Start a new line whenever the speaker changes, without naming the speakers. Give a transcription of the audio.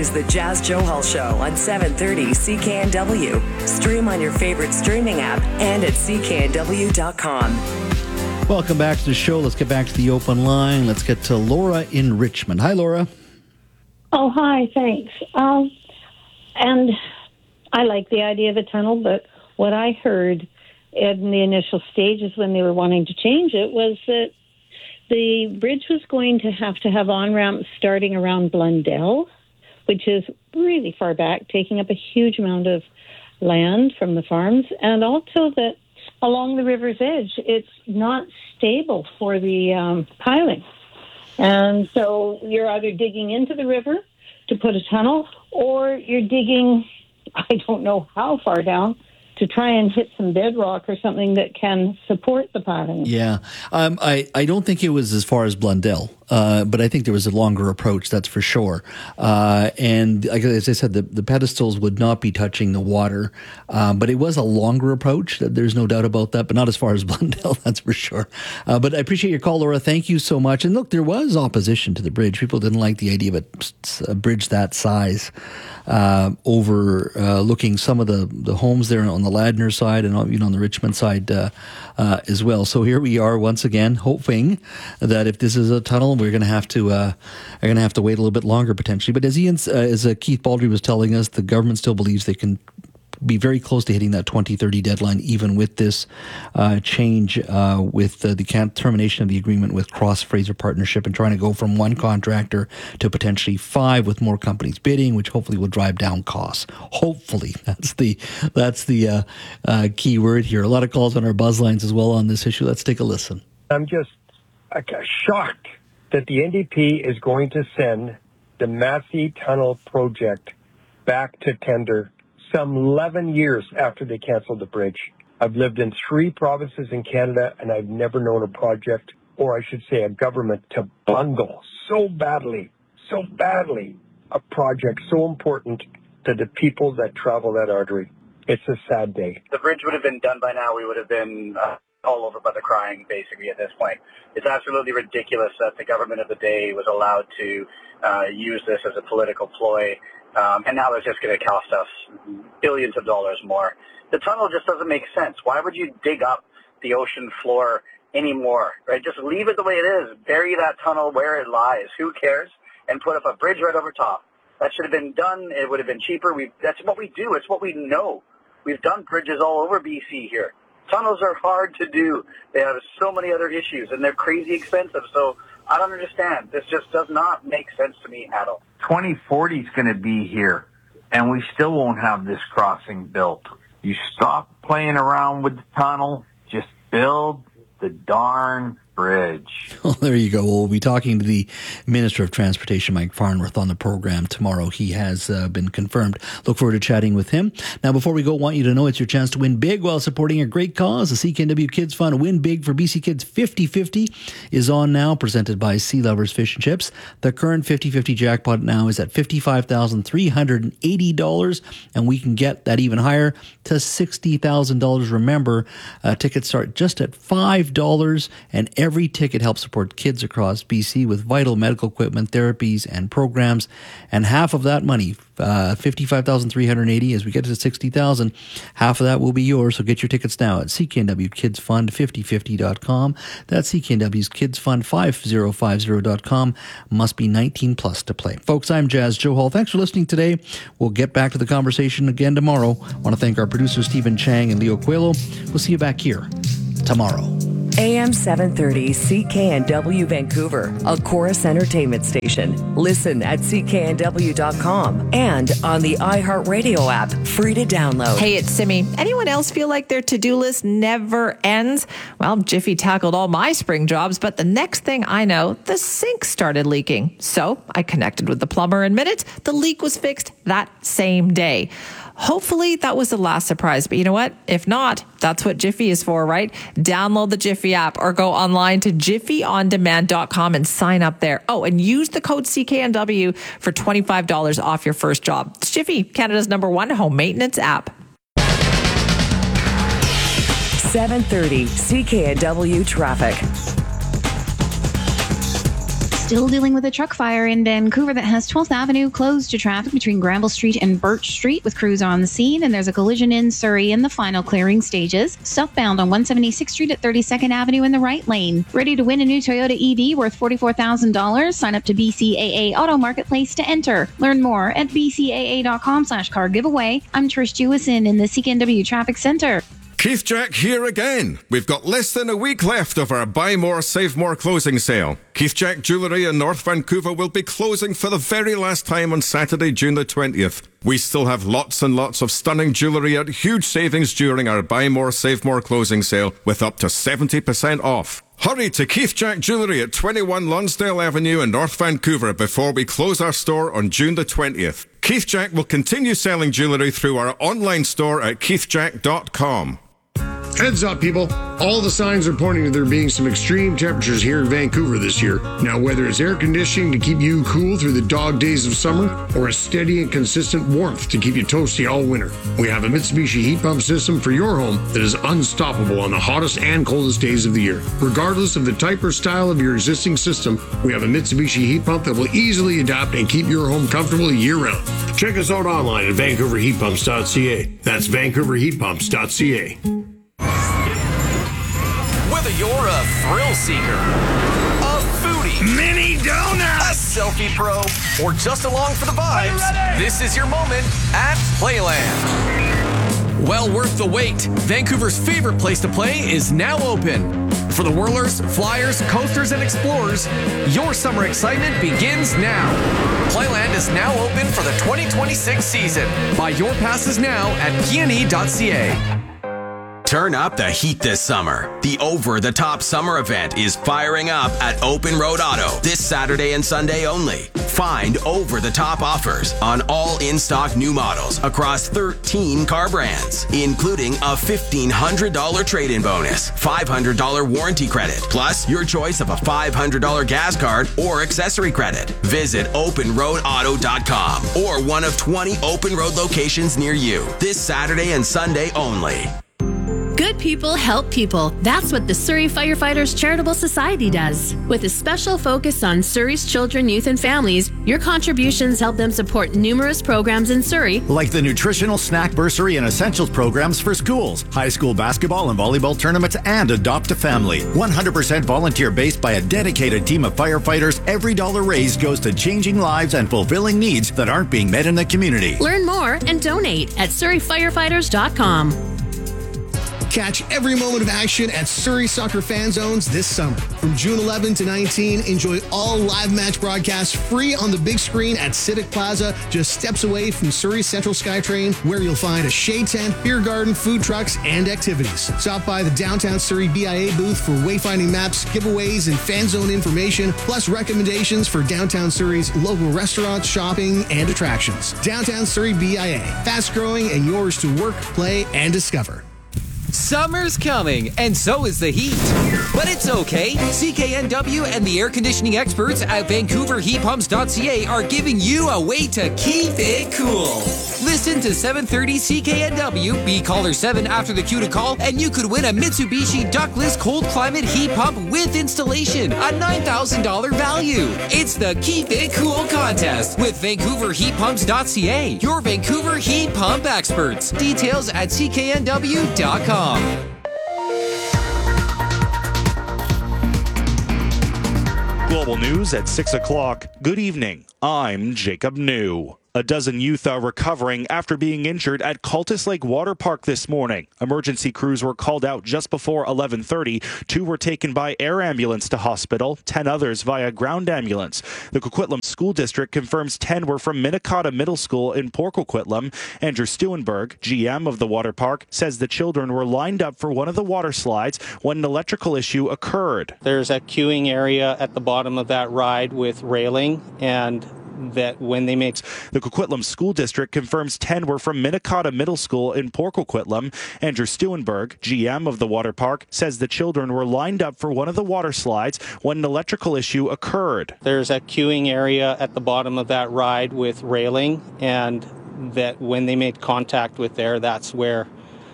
is the Jazz Johal Show on 730 CKNW. Stream on your favorite streaming app and at cknw.com.
Welcome back to the show. Let's get back to the open line. Let's get to Laura in Richmond. Hi, Laura.
Oh, hi, thanks. And I like the idea of a tunnel, but what I heard in the initial stages when they were wanting to change it was that the bridge was going to have on-ramps starting around Blundell, which is really far back, taking up a huge amount of land from the farms, and also that along the river's edge, it's not stable for the piling. And so you're either digging into the river to put a tunnel, or you're digging, I don't know how far down, to try and hit some bedrock or something that can support the piling.
Yeah. I don't think it was as far as Blundell, but I think there was a longer approach, that's for sure. And as I said, the pedestals would not be touching the water, but it was a longer approach. There's no doubt about that, but not as far as Blundell, that's for sure. But I appreciate your call, Laura. Thank you so much. And look, there was opposition to the bridge. People didn't like the idea of a bridge that size overlooking some of the homes there on the Ladner side and on the Richmond side as well. So here we are once again, hoping that if this is a tunnel, we're going to have to wait a little bit longer potentially. But as Keith Baldry was telling us, the government still believes they can be very close to hitting that 2030 deadline, even with this change with the termination of the agreement with Cross Fraser Partnership and trying to go from one contractor to potentially 5 with more companies bidding, which hopefully will drive down costs. Hopefully, that's the key word here. A lot of calls on our buzz lines as well on this issue. Let's take a listen.
I'm just shocked that the NDP is going to send the Massey Tunnel project back to tender some 11 years after they canceled the bridge. I've lived in 3 provinces in Canada, and I've never known a project, or I should say a government, to bungle so badly, a project so important to the people that travel that artery. It's a sad day.
The bridge would have been done by now. We would have been all over by the crying, basically, at this point. It's absolutely ridiculous that the government of the day was allowed to use this as a political ploy. And now it's just going to cost us billions of dollars more. The tunnel just doesn't make sense. Why would you dig up the ocean floor anymore, right? Just leave it the way it is. Bury that tunnel where it lies. Who cares? And put up a bridge right over top. That should have been done. It would have been cheaper. That's what we do. It's what we know. We've done bridges all over BC here. Tunnels are hard to do. They have so many other issues, and they're crazy expensive. So I don't understand. This just does not make sense to me at all.
2040 is going to be here, and we still won't have this crossing built. You stop playing around with the tunnel, just build the darn bridge.
Well, there you go. We'll be talking to the Minister of Transportation, Mike Farnworth, on the program tomorrow. He has been confirmed. Look forward to chatting with him. Now, before we go, I want you to know it's your chance to win big while supporting a great cause. The CKNW Kids Fund Win Big for BC Kids 50-50 is on now, presented by Sea Lovers Fish and Chips. The current 50-50 jackpot now is at $55,380, and we can get that even higher to $60,000. Remember, tickets start just at $5, and every ticket helps support kids across BC with vital medical equipment, therapies, and programs. And half of that money, $55,380, as we get to $60,000, half of that will be yours. So get your tickets now at CKNWKidsFund5050.com. That's CKNW's Kids Fund 5050.com. Must be 19 plus to play. Folks, I'm Jazz Johal. Thanks for listening today. We'll get back to the conversation again tomorrow. I want to thank our producers, Stephen Chang and Leo Coelho. We'll see you back here tomorrow.
AM 730 CKNW Vancouver, a Chorus Entertainment station. Listen at cknw.com and on the iHeartRadio app, free to download.
Hey, it's Simi. Anyone else feel like their to-do list never ends? Well, Jiffy tackled all my spring jobs, but the next thing I know, the sink started leaking. So I connected with the plumber in minutes. The leak was fixed that same day. Hopefully that was the last surprise, but you know what? If not, that's what Jiffy is for, right? Download the Jiffy app or go online to jiffyondemand.com and sign up there. Oh, and use the code CKNW for $25 off your first job. It's Jiffy, Canada's #1 home maintenance app.
730 CKNW traffic.
Still dealing with a truck fire in Vancouver that has 12th Avenue closed to traffic between Granville Street and Birch Street with crews on the scene, and there's a collision in Surrey in the final clearing stages. Southbound on 176th Street at 32nd Avenue in the right lane. Ready to win a new Toyota EV worth $44,000? Sign up to BCAA Auto Marketplace to enter. Learn more at bcaa.com/car giveaway. I'm Trish Jewison in the CKNW Traffic Center.
Keith Jack here again. We've got less than a week left of our Buy More, Save More closing sale. Keith Jack Jewellery in North Vancouver will be closing for the very last time on Saturday, June the 20th. We still have lots and lots of stunning jewellery at huge savings during our Buy More, Save More closing sale with up to 70% off. Hurry to Keith Jack Jewellery at 21 Lonsdale Avenue in North Vancouver before we close our store on June the 20th. Keith Jack will continue selling jewellery through our online store at keithjack.com.
Heads up, people. All the signs are pointing to there being some extreme temperatures here in Vancouver this year. Now, whether it's air conditioning to keep you cool through the dog days of summer or a steady and consistent warmth to keep you toasty all winter, we have a Mitsubishi heat pump system for your home that is unstoppable on the hottest and coldest days of the year. Regardless of the type or style of your existing system, we have a Mitsubishi heat pump that will easily adapt and keep your home comfortable year-round. Check us out online at vancouverheatpumps.ca. That's vancouverheatpumps.ca.
Whether you're a thrill seeker, a foodie,
mini donut,
a selfie pro, or just along for the vibes, this is your moment at Playland. Well worth the wait. Vancouver's favorite place to play is now open. For the whirlers, flyers, coasters, and explorers, your summer excitement begins now. Playland is now open for the 2026 season. Buy your passes now at pne.ca.
Turn up the heat this summer. The over-the-top summer event is firing up at Open Road Auto this Saturday and Sunday only. Find over-the-top offers on all in-stock new models across 13 car brands, including a $1,500 trade-in bonus, $500 warranty credit, plus your choice of a $500 gas card or accessory credit. Visit openroadauto.com or one of 20 Open Road locations near you this Saturday and Sunday only.
Good people help people. That's what the Surrey Firefighters Charitable Society does. With a special focus on Surrey's children, youth, and families, your contributions help them support numerous programs in Surrey,
like the nutritional snack bursary and essentials programs for schools, high school basketball and volleyball tournaments, and Adopt a Family. 100% volunteer-based by a dedicated team of firefighters, every dollar raised goes to changing lives and fulfilling needs that aren't being met in the community.
Learn more and donate at surreyfirefighters.com.
Catch every moment of action at Surrey Soccer Fan Zones this summer. From June 11 to 19, enjoy all live match broadcasts free on the big screen at Civic Plaza, just steps away from Surrey Central SkyTrain, where you'll find a shade tent, beer garden, food trucks, and activities. Stop by the downtown Surrey BIA booth for wayfinding maps, giveaways, and fan zone information, plus recommendations for downtown Surrey's local restaurants, shopping, and attractions. Downtown Surrey BIA, fast growing and yours to work, play, and discover.
Summer's coming, and so is the heat. But it's okay. CKNW and the air conditioning experts at VancouverHeatPumps.ca are giving you a way to keep it cool. Listen to 730 CKNW, be caller 7 after the cue to call, and you could win a Mitsubishi ductless cold climate heat pump with installation, a $9,000 value. It's the Keep It Cool contest with VancouverHeatPumps.ca, your Vancouver heat pump experts. Details at CKNW.com.
Global news at 6 o'clock. Good evening. I'm Jacob New. A dozen youth are recovering after being injured at Cultus Lake Water Park this morning. Emergency crews were called out just before 11:30. 2 were taken by air ambulance to hospital, 10 others via ground ambulance. The Coquitlam School District confirms 10 were from Minnetonka Middle School in Port Coquitlam. Andrew Stewenberg, GM of the water park, says the children were lined up for one of the water slides when an electrical issue occurred.
There's a queuing area at the bottom of that ride with railing, and that when they made...
The Coquitlam School District confirms 10 were from Minnetonka Middle School in Port Coquitlam. Andrew Stewenberg, GM of the water park, says the children were lined up for one of the water slides when an electrical issue occurred.
There's a queuing area at the bottom of that ride with railing, and that when they made contact with there, that's where